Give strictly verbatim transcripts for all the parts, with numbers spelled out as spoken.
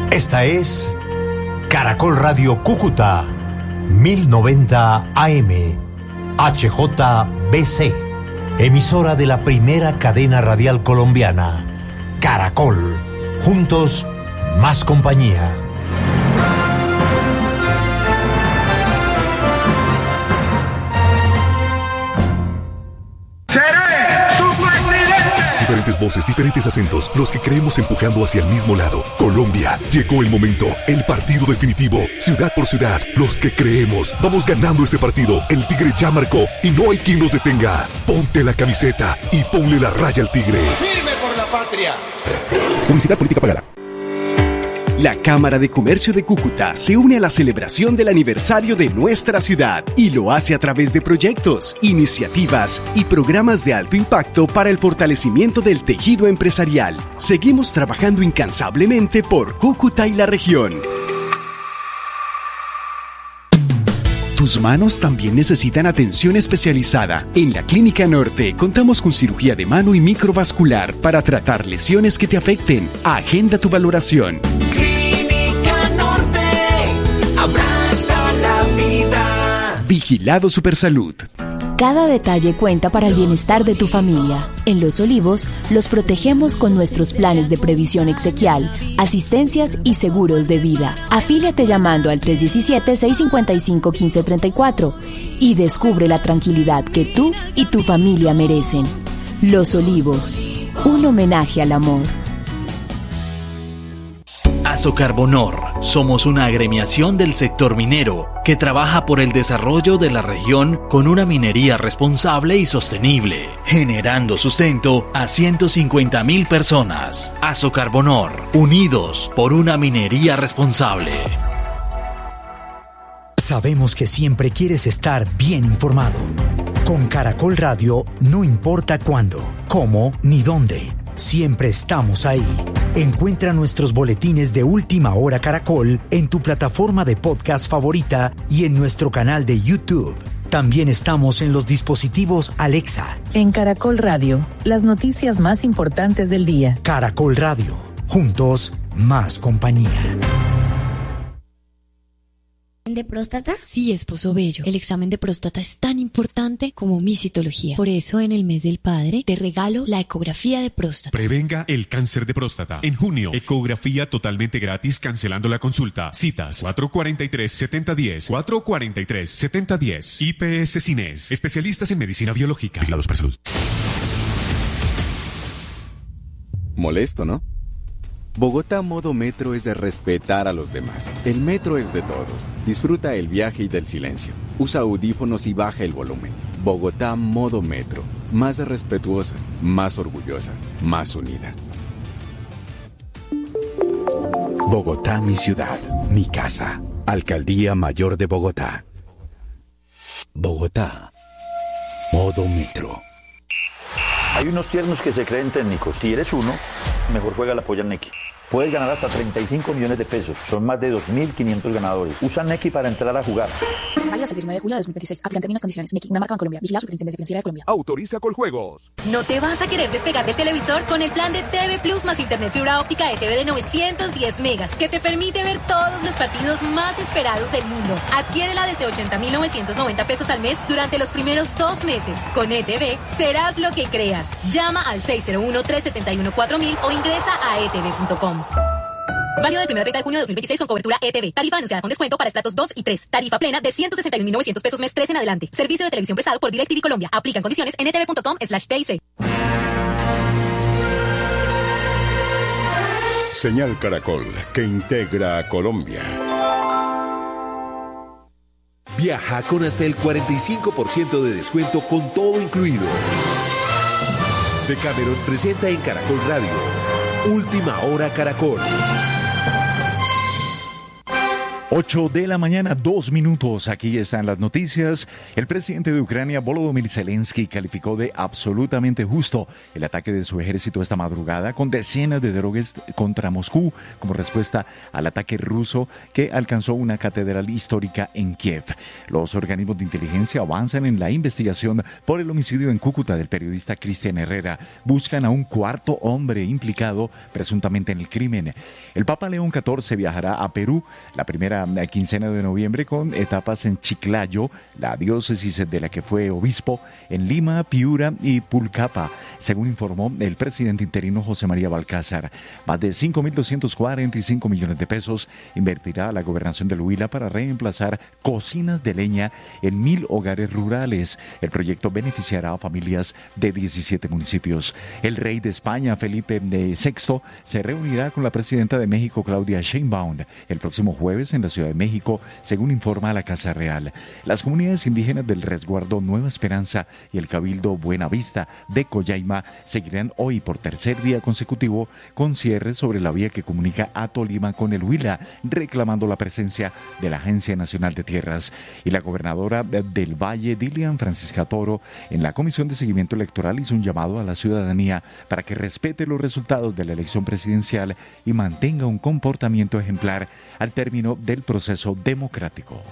Esta es Caracol Radio Cúcuta, mil noventa A M, H J B C, emisora de la primera cadena radial colombiana, Caracol. Juntos, más compañía. Diferentes voces, diferentes acentos, los que creemos empujando hacia el mismo lado. Colombia, llegó el momento, el partido definitivo, ciudad por ciudad, los que creemos, vamos ganando este partido, el Tigre ya marcó y no hay quien nos detenga. Ponte la camiseta y ponle la raya al Tigre. ¡Firme por la patria! Publicidad política pagada. La Cámara de Comercio de Cúcuta se une a la celebración del aniversario de nuestra ciudad y lo hace a través de proyectos, iniciativas y programas de alto impacto para el fortalecimiento del tejido empresarial. Seguimos trabajando incansablemente por Cúcuta y la región. Tus manos también necesitan atención especializada. En la Clínica Norte contamos con cirugía de mano y microvascular para tratar lesiones que te afecten. Agenda tu valoración. Clínica Norte, abraza la vida. Vigilado Supersalud. Cada detalle cuenta para el bienestar de tu familia. En Los Olivos, los protegemos con nuestros planes de previsión exequial, asistencias y seguros de vida. Afíliate llamando al tres uno siete, seis cinco cinco, uno cinco tres cuatro y descubre la tranquilidad que tú y tu familia merecen. Los Olivos, un homenaje al amor. Azocarbonor. Somos una agremiación del sector minero que trabaja por el desarrollo de la región con una minería responsable y sostenible, generando sustento a ciento cincuenta mil personas. Azocarbonor, unidos por una minería responsable. Sabemos que siempre quieres estar bien informado. Con Caracol Radio, no importa cuándo, cómo ni dónde. Siempre estamos ahí. Encuentra nuestros boletines de Última Hora Caracol en tu plataforma de podcast favorita y en nuestro canal de YouTube. También estamos en los dispositivos Alexa. En Caracol Radio, las noticias más importantes del día. Caracol Radio. Juntos, más compañía. ¿De próstata? Sí, esposo bello. El examen de próstata es tan importante como mi citología. Por eso, en el mes del padre, te regalo la ecografía de próstata. Prevenga el cáncer de próstata. En junio, ecografía totalmente gratis, cancelando la consulta. Citas cuatro cuatro tres, siete cero uno cero, cuatro cuatro tres, siete cero uno cero. I P S Cines, especialistas en medicina biológica. Vigilados para salud. Molesto, ¿no? Bogotá Modo Metro es de respetar a los demás. El metro es de todos. Disfruta el viaje y del silencio. Usa audífonos y baja el volumen. Bogotá Modo Metro. Más respetuosa, más orgullosa, más unida. Bogotá, mi ciudad, mi casa. Alcaldía Mayor de Bogotá. Bogotá Modo Metro. Hay unos tiernos que se creen técnicos. Si eres uno, mejor juega la polla Neki. Puedes ganar hasta treinta y cinco millones de pesos. Son más de dos mil quinientos ganadores. Usa Neki para entrar a jugar. Válido hasta el diecinueve de julio de dos mil veintiséis. Aplican términos y condiciones. Neki, una marca Bancolombia. Vigilado Superintendencia Financiera de Colombia. Autoriza Coljuegos. ¿No te vas a querer despegar del televisor con el plan de T V Plus más internet fibra óptica de T V de novecientos diez megas que te permite ver todos los partidos más esperados del mundo? Adquiérela desde ochenta mil novecientos noventa pesos al mes durante los primeros dos meses. Con E T V serás lo que creas. Llama al seis cero uno, tres siete uno, cuatro mil o ingresa a e t v punto com. Válido del primero al treinta de junio de dos mil veintiséis con cobertura E T V. Tarifa anunciada con descuento para estratos dos y tres. Tarifa plena de ciento sesenta y un mil novecientos pesos mes tres en adelante. Servicio de televisión prestado por DirecTV Colombia. Aplican condiciones en e t v punto com slash t i c. Señal Caracol, que integra a Colombia. Viaja con hasta el cuarenta y cinco por ciento de descuento con todo incluido. Decameron presenta en Caracol Radio Última Hora Caracol. ocho de la mañana, dos minutos. Aquí están las noticias. El presidente de Ucrania, Volodymyr Zelensky, calificó de absolutamente justo el ataque de su ejército esta madrugada con decenas de drones contra Moscú como respuesta al ataque ruso que alcanzó una catedral histórica en Kiev. Los organismos de inteligencia avanzan en la investigación por el homicidio en Cúcuta del periodista Cristian Herrera. Buscan a un cuarto hombre implicado presuntamente en el crimen. El Papa León catorce viajará a Perú la primera la quincena de noviembre con etapas en Chiclayo, la diócesis de la que fue obispo, en Lima, Piura y Pulcapa, según informó el presidente interino José María Balcázar. Más de cinco mil doscientos cuarenta y cinco millones de pesos invertirá la gobernación del Huila para reemplazar cocinas de leña en mil hogares rurales. El proyecto beneficiará a familias de diecisiete municipios. El rey de España, Felipe sexto, se reunirá con la presidenta de México, Claudia Sheinbaum, el próximo jueves en la Ciudad de México, según informa la Casa Real. Las comunidades indígenas del resguardo Nueva Esperanza y el Cabildo Buenavista de Coyaima seguirán hoy por tercer día consecutivo con cierre sobre la vía que comunica a Tolima con el Huila, reclamando la presencia de la Agencia Nacional de Tierras. Y la gobernadora del Valle, Dilian Francisca Toro, en la Comisión de Seguimiento Electoral hizo un llamado a la ciudadanía para que respete los resultados de la elección presidencial y mantenga un comportamiento ejemplar al término del proceso democrático.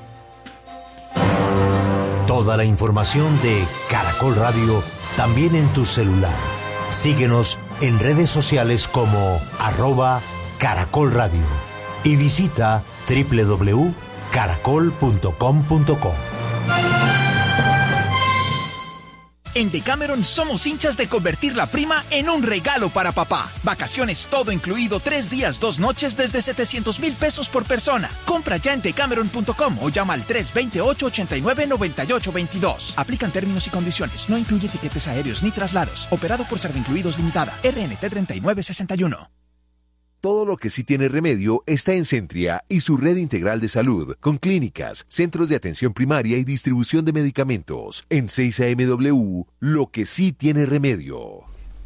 Toda la información de Caracol Radio también en tu celular. Síguenos en redes sociales como arroba Caracol Radio y visita doble u doble u doble u punto caracol punto com punto co. En Decameron somos hinchas de convertir la prima en un regalo para papá. Vacaciones todo incluido, tres días, dos noches desde setecientos mil pesos por persona. Compra ya en decameron punto com o llama al tres dos ocho, ocho nueve, nueve ocho dos dos. Aplican términos y condiciones. No incluye tiquetes aéreos ni traslados. Operado por Servincluidos Limitada. R N T treinta y nueve sesenta y uno. Todo lo que sí tiene remedio está en Centria y su red integral de salud, con clínicas, centros de atención primaria y distribución de medicamentos. En seis A M W, lo que sí tiene remedio.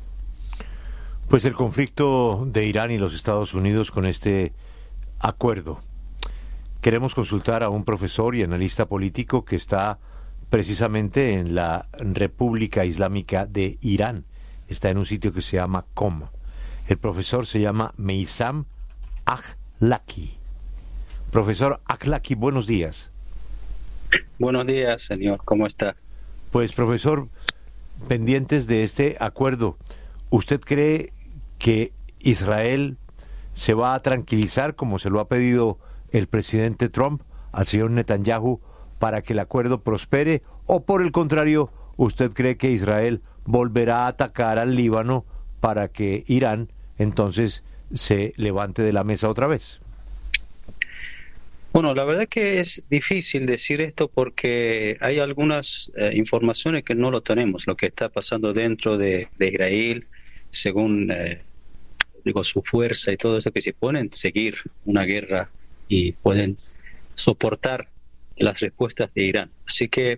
Pues el conflicto de Irán y los Estados Unidos con este acuerdo. Queremos consultar a un profesor y analista político que está precisamente en la República Islámica de Irán. Está en un sitio que se llama Qom. El profesor se llama Meissam Akhlaqi. Profesor Akhlaqi, buenos días. Buenos días, señor. ¿Cómo está? Pues, profesor, pendientes de este acuerdo, ¿usted cree que Israel se va a tranquilizar, como se lo ha pedido el presidente Trump al señor Netanyahu, para que el acuerdo prospere? ¿O por el contrario, usted cree que Israel volverá a atacar al Líbano para que Irán entonces se levante de la mesa otra vez? Bueno, la verdad que es difícil decir esto porque hay algunas eh, informaciones que no lo tenemos, lo que está pasando dentro de, de Israel, según eh, digo, su fuerza y todo eso, que se pueden seguir una guerra y pueden soportar las respuestas de Irán. Así que,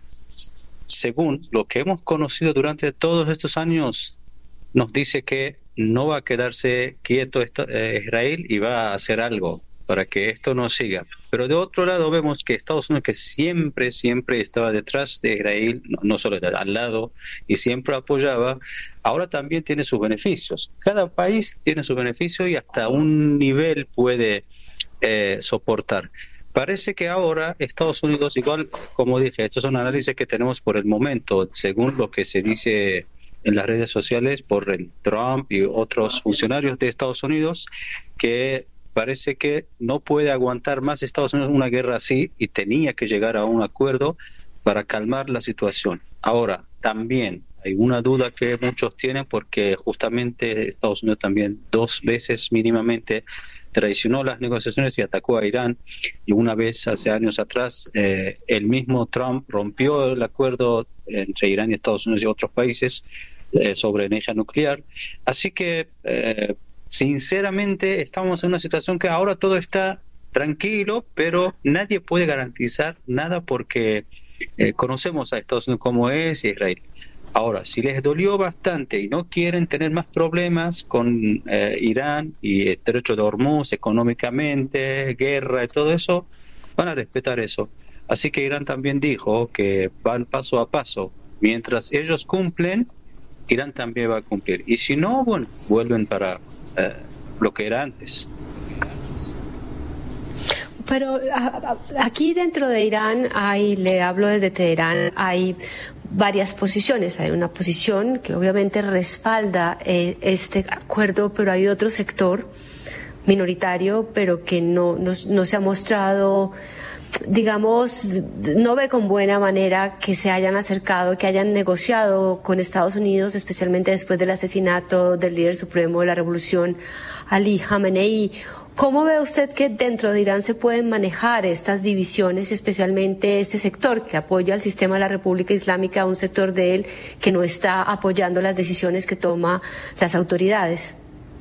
según lo que hemos conocido durante todos estos años, nos dice que no va a quedarse quieto esta, eh, Israel y va a hacer algo para que esto no siga. Pero de otro lado vemos que Estados Unidos, que siempre, siempre estaba detrás de Israel, no, no solo al lado, y siempre apoyaba, ahora también tiene sus beneficios. Cada país tiene sus beneficios y hasta un nivel puede eh, soportar. Parece que ahora Estados Unidos, igual como dije, estos son análisis que tenemos por el momento, según lo que se dice en las redes sociales por el Trump y otros funcionarios de Estados Unidos, que parece que no puede aguantar más Estados Unidos una guerra así y tenía que llegar a un acuerdo para calmar la situación. Ahora, también hay una duda que muchos tienen porque justamente Estados Unidos también dos veces mínimamente traicionó las negociaciones y atacó a Irán, y una vez hace años atrás eh, el mismo Trump rompió el acuerdo entre Irán y Estados Unidos y otros países eh, sobre energía nuclear. Así que eh, sinceramente estamos en una situación que ahora todo está tranquilo, pero nadie puede garantizar nada porque eh, conocemos a Estados Unidos como es y Israel. Ahora, si les dolió bastante y no quieren tener más problemas con eh, Irán y el Estrecho de Hormuz económicamente, guerra y todo eso, van a respetar eso. Así que Irán también dijo que van paso a paso. Mientras ellos cumplen, Irán también va a cumplir. Y si no, bueno, vuelven para eh, lo que era antes. Pero a, a, aquí dentro de Irán hay, le hablo desde Teherán, hay varias posiciones. Hay una posición que obviamente respalda eh, este acuerdo, pero hay otro sector minoritario, pero que no, no, no se ha mostrado, digamos, no ve con buena manera que se hayan acercado, que hayan negociado con Estados Unidos, especialmente después del asesinato del líder supremo de la revolución, Ali Khamenei. ¿Cómo ve usted que dentro de Irán se pueden manejar estas divisiones, especialmente este sector que apoya al sistema de la República Islámica, un sector de él que no está apoyando las decisiones que toman las autoridades?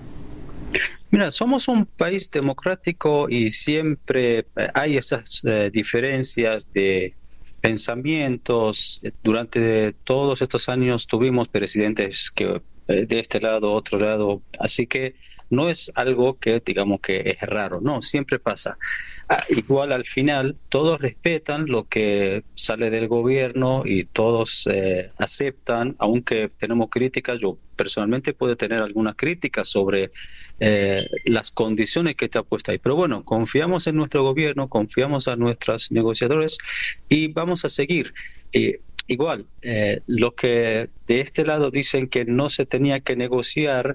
Mira, somos un país democrático y siempre hay esas eh, diferencias de pensamientos. Durante todos estos años tuvimos presidentes que eh, de este lado, otro lado, así que no es algo que digamos que es raro, no, siempre pasa. Ah, igual al final todos respetan lo que sale del gobierno y todos eh, aceptan, aunque tenemos críticas. Yo personalmente puedo tener algunas críticas sobre eh, las condiciones que está puesta ahí, pero bueno, confiamos en nuestro gobierno, confiamos a nuestros negociadores y vamos a seguir. Y igual, eh, los que de este lado dicen que no se tenía que negociar,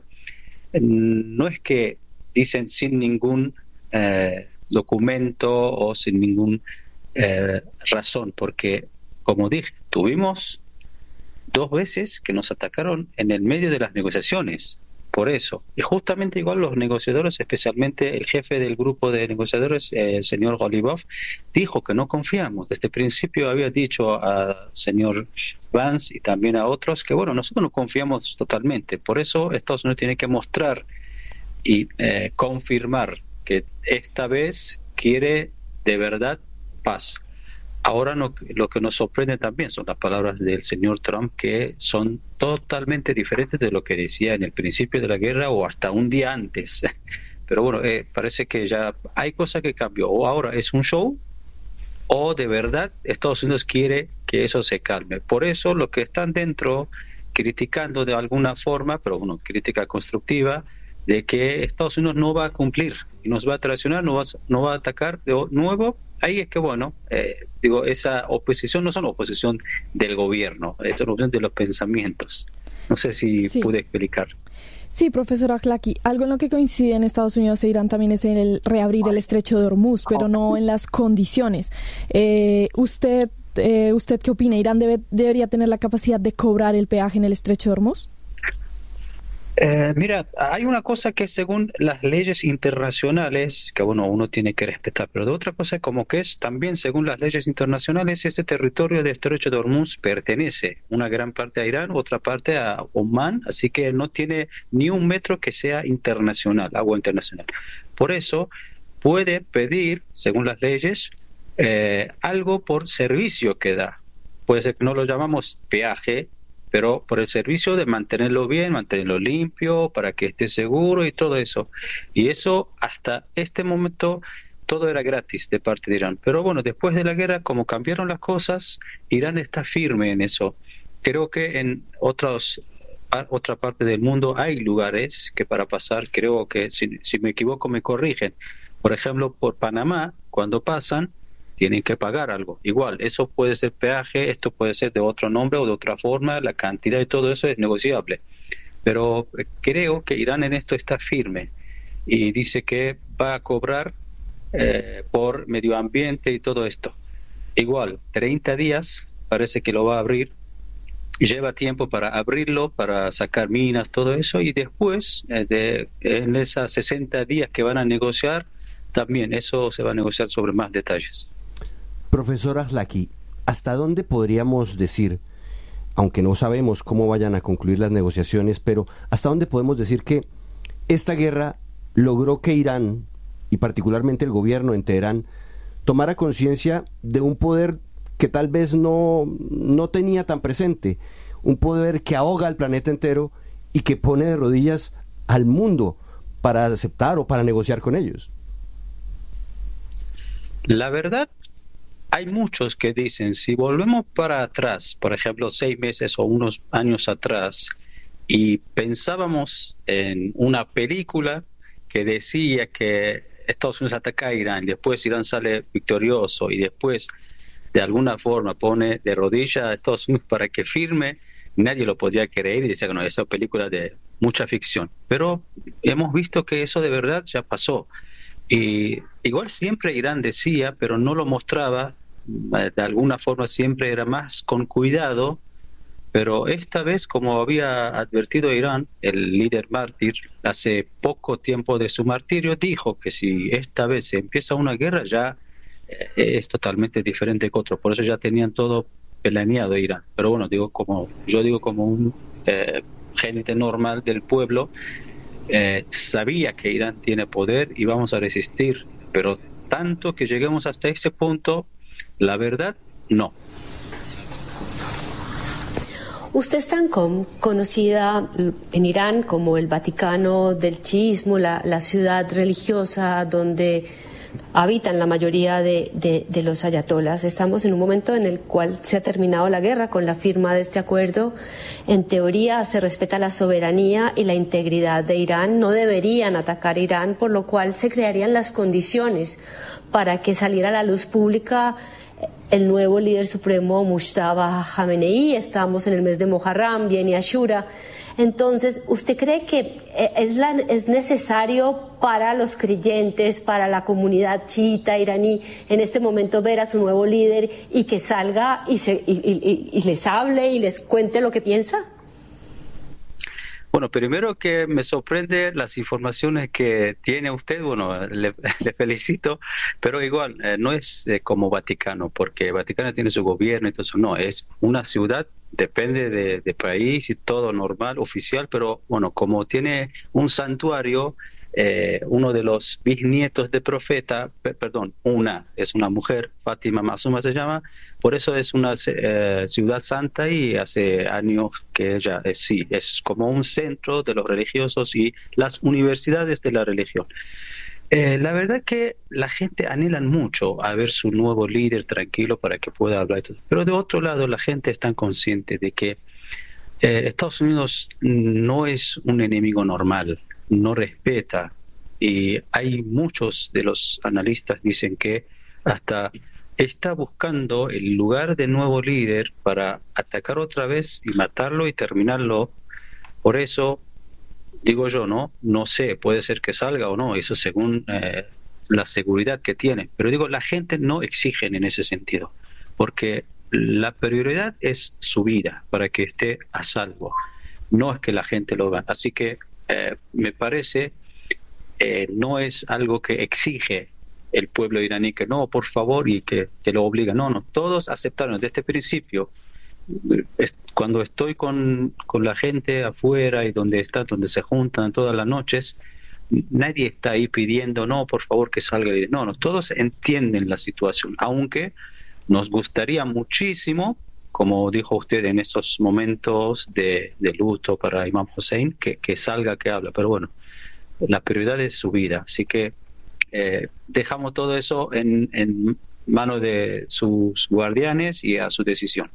no es que dicen sin ningún eh, documento o sin ninguna eh, razón, porque, como dije, tuvimos dos veces que nos atacaron en el medio de las negociaciones, por eso. Y justamente igual los negociadores, especialmente el jefe del grupo de negociadores, eh, el señor Golibov, dijo que no confiamos. Desde el principio había dicho al señor Vance y también a otros que, bueno, nosotros no confiamos totalmente. Por eso Estados Unidos tiene que mostrar y eh, confirmar que esta vez quiere de verdad paz. Ahora no, lo que nos sorprende también son las palabras del señor Trump, que son totalmente diferentes de lo que decía en el principio de la guerra o hasta un día antes. Pero bueno, eh, parece que ya hay cosas que cambió. O ahora es un show o de verdad Estados Unidos quiere que eso se calme. Por eso los que están dentro criticando de alguna forma, pero bueno, crítica constructiva, de que Estados Unidos no va a cumplir y nos va a traicionar, no va, no va a atacar de nuevo. Ahí es que, bueno, eh, digo, esa oposición no es una oposición del gobierno, es una oposición de los pensamientos. No sé si sí. pude explicar. Sí, profesor Akhlaki, algo en lo que coincide en Estados Unidos e Irán también es en el reabrir el estrecho de Hormuz, pero no en las condiciones. Eh, ¿Usted eh, usted qué opina? ¿Irán debe, debería tener la capacidad de cobrar el peaje en el estrecho de Hormuz? Eh, mira, hay una cosa que según las leyes internacionales, que bueno, uno tiene que respetar, pero de otra cosa como que es también según las leyes internacionales, ese territorio del estrecho de Hormuz pertenece una gran parte a Irán, otra parte a Omán, así que no tiene ni un metro que sea internacional, agua internacional. Por eso puede pedir, según las leyes, eh, algo por servicio que da. Puede ser que no lo llamamos peaje, pero por el servicio de mantenerlo bien, mantenerlo limpio, para que esté seguro y todo eso. Y eso hasta este momento todo era gratis de parte de Irán. Pero bueno, después de la guerra, como cambiaron las cosas, Irán está firme en eso. Creo que en otros, otra parte del mundo hay lugares que para pasar, creo que si, si me equivoco me corrigen. Por ejemplo, por Panamá, cuando pasan, tienen que pagar algo. Igual, eso puede ser peaje, esto puede ser de otro nombre o de otra forma, la cantidad y todo eso es negociable. Pero creo que Irán en esto está firme y dice que va a cobrar eh, por medio ambiente y todo esto. Igual, treinta días parece que lo va a abrir, y lleva tiempo para abrirlo, para sacar minas, todo eso, y después, eh, de, en esos sesenta días que van a negociar, también eso se va a negociar sobre más detalles. Profesor Akhlaki, ¿hasta dónde podríamos decir, aunque no sabemos cómo vayan a concluir las negociaciones, pero hasta dónde podemos decir que esta guerra logró que Irán, y particularmente el gobierno en Teherán, tomara conciencia de un poder que tal vez no, no tenía tan presente? un poder que ahoga al planeta entero y que pone de rodillas al mundo para aceptar o para negociar con ellos. La verdad, hay muchos que dicen, si volvemos para atrás, por ejemplo, seis meses o unos años atrás, y pensábamos en una película que decía que Estados Unidos ataca a Irán, después Irán sale victorioso y después de alguna forma pone de rodillas a Estados Unidos para que firme, nadie lo podía creer y decía que no, esa película de mucha ficción. Pero hemos visto que eso de verdad ya pasó. Y igual siempre Irán decía, pero no lo mostraba, de alguna forma siempre era más con cuidado, pero esta vez, como había advertido Irán, el líder mártir, hace poco tiempo de su martirio, dijo que si esta vez se empieza una guerra ya eh, es totalmente diferente que otro. Por eso ya tenían todo planeado Irán. Pero bueno, digo como yo digo como un eh, gente normal del pueblo, eh, sabía que Irán tiene poder y vamos a resistir, pero tanto que lleguemos hasta ese punto, la verdad, no. Usted es tan com- conocida en Irán como el Vaticano del chiismo, la, la ciudad religiosa donde habitan la mayoría de, de, de los ayatolas. Estamos en un momento en el cual se ha terminado la guerra con la firma de este acuerdo. En teoría se respeta la soberanía y la integridad de Irán. No deberían atacar a Irán, por lo cual se crearían las condiciones para que saliera a la luz pública el nuevo líder supremo Mujtaba Khamenei. Estamos en el mes de Muharram, viene Ashura. Entonces, ¿usted cree que es, la, es necesario para los creyentes, para la comunidad chiita iraní, en este momento ver a su nuevo líder y que salga y, se, y, y, y les hable y les cuente lo que piensa? Bueno, primero que me sorprende las informaciones que tiene usted, bueno, le, le felicito, pero igual, eh, no es eh, como Vaticano, porque Vaticano tiene su gobierno y todo eso, no, es una ciudad, depende de, de país y todo normal, oficial, pero bueno, como tiene un santuario, eh, uno de los bisnietos de profeta, per, perdón, una, es una mujer, Fátima Masuma se llama, por eso es una eh, ciudad santa y hace años que ella es, sí, es como un centro de los religiosos y las universidades de la religión. Eh, la verdad que la gente anhela mucho a ver su nuevo líder tranquilo para que pueda hablar. Pero de otro lado, la gente está consciente de que eh, Estados Unidos no es un enemigo normal, no respeta. Y hay muchos de los analistas dicen que hasta está buscando el lugar de nuevo líder para atacar otra vez y matarlo y terminarlo. Por eso digo yo, no, no sé, puede ser que salga o no, eso según eh, la seguridad que tiene. Pero digo, la gente no exige en ese sentido, porque la prioridad es su vida para que esté a salvo. No es que la gente lo haga. Así que eh, me parece, eh, no es algo que exige el pueblo iraní, que no, por favor, y que, que lo obliga. No, no, todos aceptaron desde este principio. Cuando estoy con, con la gente afuera y donde está, donde se juntan todas las noches, nadie está ahí pidiendo, no, por favor, que salga. No, no, todos entienden la situación, aunque nos gustaría muchísimo, como dijo usted en estos momentos de, de luto para Imam Hussein, que, que salga, que habla. Pero bueno, la prioridad es su vida, así que eh, dejamos todo eso en, en manos de sus guardianes y a su decisión.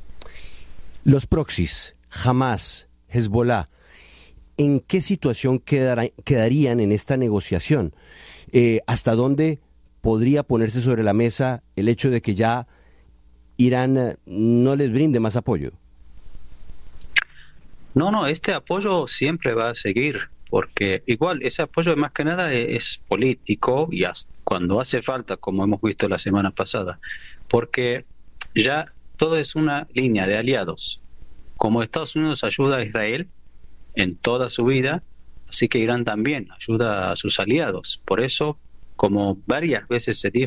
Los proxies, Hamas, Hezbollah, ¿en qué situación quedará, quedarían en esta negociación? Eh, ¿Hasta dónde podría ponerse sobre la mesa el hecho de que ya Irán no les brinde más apoyo? No, no, este apoyo siempre va a seguir, porque igual ese apoyo más que nada es, es político y hasta cuando hace falta, como hemos visto la semana pasada, porque ya todo es una línea de aliados. Como Estados Unidos ayuda a Israel en toda su vida, así que Irán también ayuda a sus aliados. Por eso, como varias veces se dijo,